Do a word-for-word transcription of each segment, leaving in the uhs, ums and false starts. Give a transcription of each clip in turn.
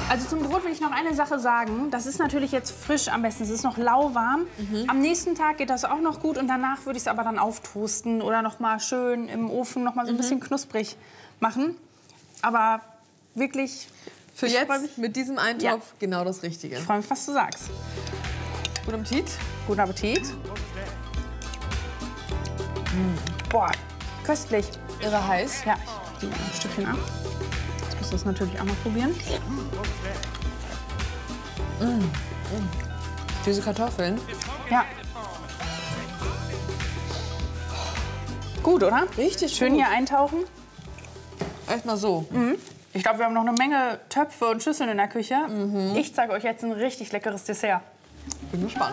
Also zum Brot will ich noch eine Sache sagen. Das ist natürlich jetzt frisch am besten. Es ist noch lauwarm. Mhm. Am nächsten Tag geht das auch noch gut und danach würde ich es aber dann auftoasten oder noch mal schön im Ofen noch mal so ein mhm. bisschen knusprig machen. Aber wirklich für jetzt mit diesem Eintopf ja. genau das Richtige. Ich freue mich, was du sagst. Guten Appetit. Guten Appetit. Mm. Boah, köstlich. Irre heiß. Ja, ich nehme ein Stückchen ab. Jetzt musst du es natürlich auch mal probieren. Mm. Mm. Diese Kartoffeln. Ja. Gut, oder? Richtig schön gut. Hier eintauchen. Echt mal so. Mhm. Ich glaube, wir haben noch eine Menge Töpfe und Schüsseln in der Küche. Mhm. Ich zeige euch jetzt ein richtig leckeres Dessert. Bin gespannt.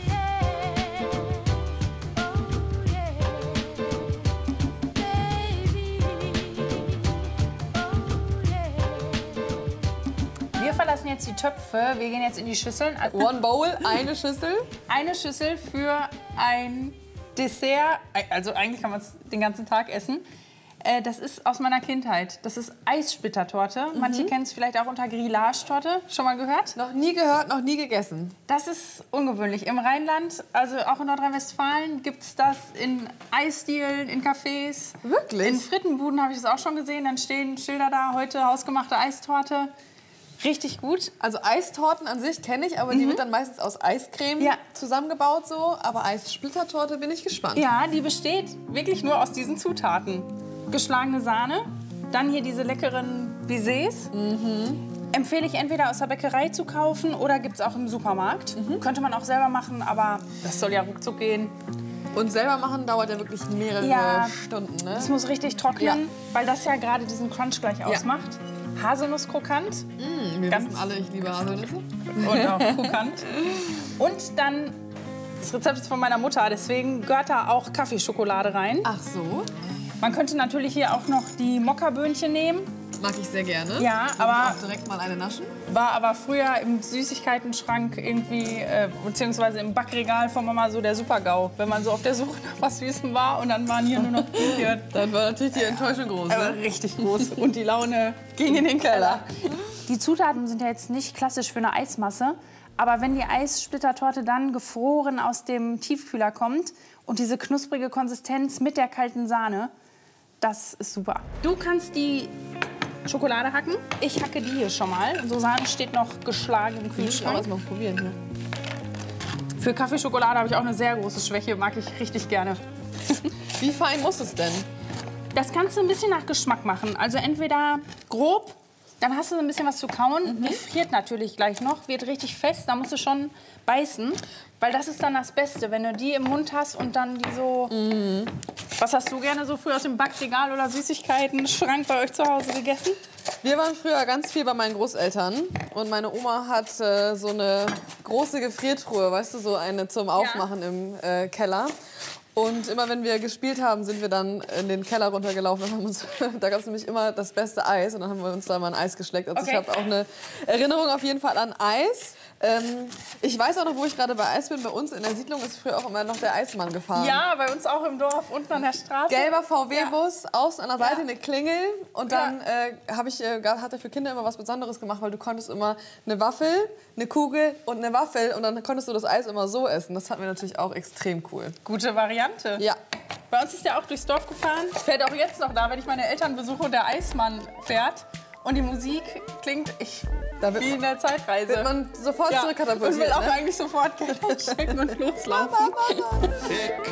Wir verlassen jetzt die Töpfe. Wir gehen jetzt in die Schüsseln. One Bowl, eine Schüssel. Eine Schüssel für ein Dessert. Also eigentlich kann man es den ganzen Tag essen. Das ist aus meiner Kindheit. Das ist Eissplittertorte. Mhm. Manche kennen es vielleicht auch unter Grillage-Torte. Schon mal gehört? Noch nie gehört, noch nie gegessen. Das ist ungewöhnlich. Im Rheinland, also auch in Nordrhein-Westfalen, gibt es das in Eisdielen, in Cafés. Wirklich? In Frittenbuden habe ich das auch schon gesehen. Dann stehen Schilder da, heute hausgemachte Eistorte. Richtig gut. Also Eistorten an sich kenne ich, aber mhm. die wird dann meistens aus Eiscreme ja. zusammengebaut so. Aber Eissplittertorte bin ich gespannt. Ja, die besteht wirklich nur aus diesen Zutaten. Geschlagene Sahne, dann hier diese leckeren Baises. Mhm. Empfehle ich entweder aus der Bäckerei zu kaufen oder gibt es auch im Supermarkt. Mhm. Könnte man auch selber machen, aber das soll ja ruckzuck gehen. Und selber machen dauert ja wirklich mehrere ja, Stunden, ne? Das muss richtig trocknen, ja. weil das ja gerade diesen Crunch gleich ausmacht. Ja. Haselnusskrokant. Mm, wir Ganz wissen alle, ich liebe Haselnüsse. Und auch krokant. Und dann, das Rezept ist von meiner Mutter, deswegen gehört da auch Kaffeeschokolade rein. Ach so. Man könnte natürlich hier auch noch die Mokkaböhnchen nehmen. Mag ich sehr gerne. Ja, Würde aber auch direkt mal eine naschen. War aber früher im Süßigkeitenschrank irgendwie, äh, beziehungsweise im Backregal von Mama so der Super-GAU. Wenn man so auf der Suche nach was Süßem war und dann waren hier nur noch Bücher. Dann war natürlich die Enttäuschung groß. Ne? Aber richtig groß. Und die Laune ging in den Keller. Die Zutaten sind ja jetzt nicht klassisch für eine Eismasse. Aber wenn die Eissplittertorte dann gefroren aus dem Tiefkühler kommt und diese knusprige Konsistenz mit der kalten Sahne, das ist super. Du kannst die Schokolade hacken. Ich hacke die hier schon mal. Susanne steht noch geschlagen im Kühlschrank. Ich kann das mal probieren hier. Für Kaffeeschokolade habe ich auch eine sehr große Schwäche. Mag ich richtig gerne. Wie fein muss es denn? Das kannst du ein bisschen nach Geschmack machen. Also entweder grob, dann hast du ein bisschen was zu kauen. Mhm. Die friert natürlich gleich noch, wird richtig fest. Da musst du schon beißen, weil das ist dann das Beste, wenn du die im Mund hast und dann die so... Mhm. Was hast du gerne so früh aus dem Backregal oder Süßigkeiten-Schrank bei euch zu Hause gegessen? Wir waren früher ganz viel bei meinen Großeltern und meine Oma hat äh, so eine große Gefriertruhe, weißt du, so eine zum Aufmachen ja. im äh, Keller. Und immer wenn wir gespielt haben, sind wir dann in den Keller runtergelaufen und haben uns, da gab es nämlich immer das beste Eis und dann haben wir uns da mal ein Eis geschleckt. Also okay. ich habe auch eine Erinnerung auf jeden Fall an Eis. Ähm, ich weiß auch noch, wo ich gerade bei Eis bin. Bei uns in der Siedlung ist früher auch immer noch der Eismann gefahren. Ja, bei uns auch im Dorf, unten an der Straße. Gelber V W-Bus, ja. außen an der Seite ja. eine Klingel. Und dann ja. äh, hab ich, äh, hat er für Kinder immer was Besonderes gemacht, weil du konntest immer eine Waffel, eine Kugel und eine Waffel. Und dann konntest du das Eis immer so essen. Das fanden wir natürlich auch extrem cool. Gute Variante. Ja. Bei uns ist der auch durchs Dorf gefahren. Fährt auch jetzt noch da, wenn ich meine Eltern besuche und der Eismann fährt. Und die Musik klingt ich, da wird wie in der Zeitreise. Wird man sofort ja. zurückkatapultiert. Und will auch ne? eigentlich sofort Geld checken und loslaufen.